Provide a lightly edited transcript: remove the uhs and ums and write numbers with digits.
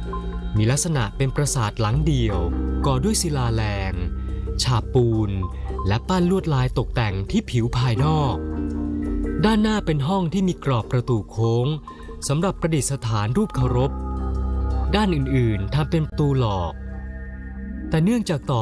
มีลักษณะเป็นปราสาทหลังเดี่ยวก่อด้วยศิลาแรงฉาบปูนและปั้นลวดลายตกแต่งที่ผิวภายนอกด้านหน้าเป็นห้องที่มีกรอบประตูโค้งสำหรับประดิษฐานรูปเคารพด้านอื่นๆทำเป็นประตูหลอกแต่เนื่องจากต่อ